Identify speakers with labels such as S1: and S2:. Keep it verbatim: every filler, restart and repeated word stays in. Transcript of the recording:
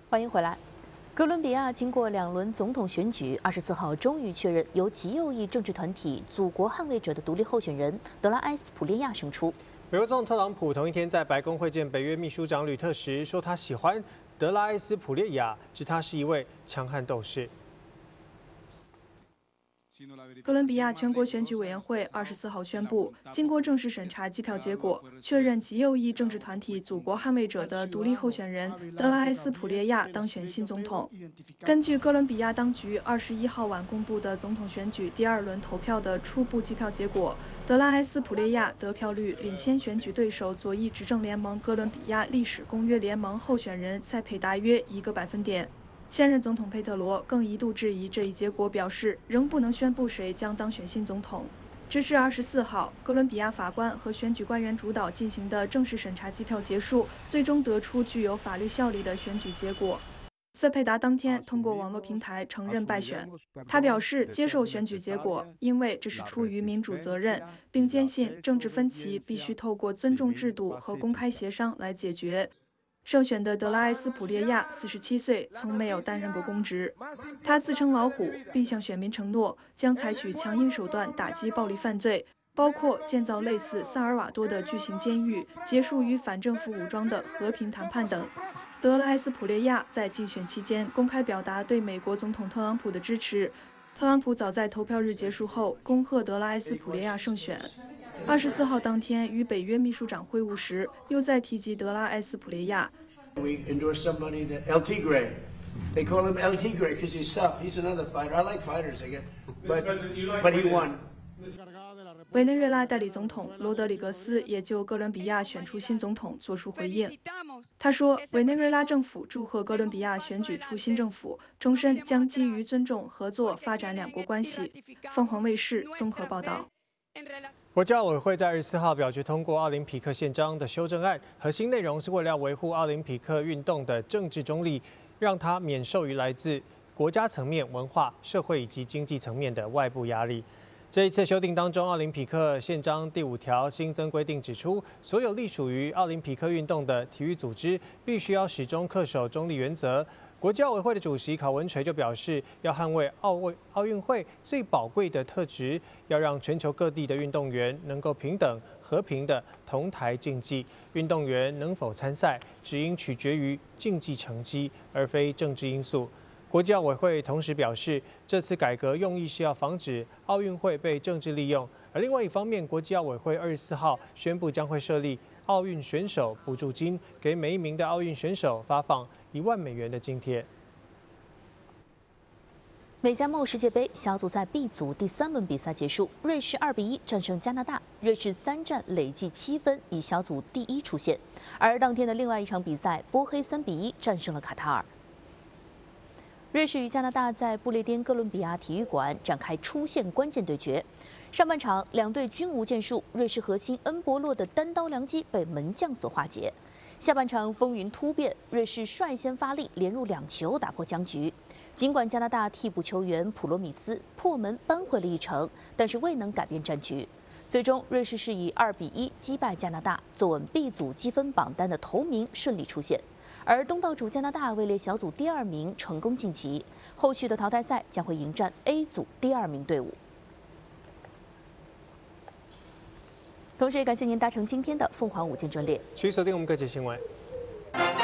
S1: 欢迎回来。哥伦比亚经过两轮总统选举，二十四号终于确认由极右翼政治团体“祖国捍卫者”的独立候选人德拉埃斯普列亚胜出。
S2: 美国总统特朗普同一天在白宫会见北约秘书长吕特时，说他喜欢德拉埃斯普列亚，指他是一位强悍斗士。
S3: 哥伦比亚全国选举委员会二十四号宣布，经过正式审查计票结果，确认极右翼政治团体“祖国捍卫者”的独立候选人德拉埃斯普列亚当选新总统。根据哥伦比亚当局二十一号晚公布的总统选举第二轮投票的初步计票结果，德拉埃斯普列亚得票率领先选举对手左翼执政联盟哥伦比亚历史公约联盟候选人塞佩达约一个百分点。 现任总统佩特罗更一度质疑这一结果，表示仍不能宣布谁将当选新总统。直至二十四号，哥伦比亚法官和选举官员主导进行的正式审查计票结束，最终得出具有法律效力的选举结果。塞佩达当天通过网络平台承认败选，他表示接受选举结果，因为这是出于民主责任，并坚信政治分歧必须透过尊重制度和公开协商来解决。 胜选的德拉埃斯普列亚四十七岁，从没有担任过公职。他自称老虎，并向选民承诺将采取强硬手段打击暴力犯罪，包括建造类似萨尔瓦多的巨型监狱、结束与反政府武装的和平谈判等。德拉埃斯普列亚在竞选期间公开表达对美国总统特朗普的支持。特朗普早在投票日结束后恭贺德拉埃斯普列亚胜选。 二十四号当天与北约秘书长会晤时，又再提及德拉埃斯普列亚。
S4: We endorse somebody that El Tigre. They call him El Tigre because he's tough. He's another fighter. I like fighters again, but but he won.
S3: 委内瑞拉代理总统罗德里格斯也就哥伦比亚选出新总统作出回应。他说，委内瑞拉政府祝贺哥伦比亚选举出新政府，重申将基于尊重、合作发展两国关系。凤凰卫视综合报道。
S2: 国际奥委会在二十四号表决通过奥林匹克宪章的修正案，核心内容是为了要维护奥林匹克运动的政治中立，让它免受于来自国家层面、文化、社会以及经济层面的外部压力。这一次修订当中，奥林匹克宪章第五条新增规定指出，所有隶属于奥林匹克运动的体育组织必须要始终恪守中立原则。 国际奥委会的主席考文垂就表示，要捍卫奥运奥运会最宝贵的特质，要让全球各地的运动员能够平等、和平的同台竞技。运动员能否参赛，只应取决于竞技成绩，而非政治因素。国际奥委会同时表示，这次改革用意是要防止奥运会被政治利用。而另外一方面，国际奥委会二十四号宣布将会设立 奥运选手补助金，给每一名的奥运选手发放一万美元的津贴。
S1: 美加墨世界杯小组赛 B 组第三轮比赛结束，瑞士二比一战胜加拿大，瑞士三战累计七分，以小组第一出线。而当天的另外一场比赛，波黑三比一战胜了卡塔尔。瑞士与加拿大在不列颠哥伦比亚体育馆展开出线关键对决。 上半场，两队均无建树，瑞士核心恩博洛的单刀良机被门将所化解。下半场风云突变，瑞士率先发力，连入两球打破僵局。尽管加拿大替补球员普罗米斯破门扳回了一城，但是未能改变战局。最终，瑞士是以二比一击败加拿大，坐稳 B 组积分榜单的头名，顺利出线。而东道主加拿大位列小组第二名，成功晋级。后续的淘汰赛将会迎战 A 组第二名队伍。 同时，也感谢您搭乘今天的凤凰午间专列。
S2: 请锁定我们各界新闻。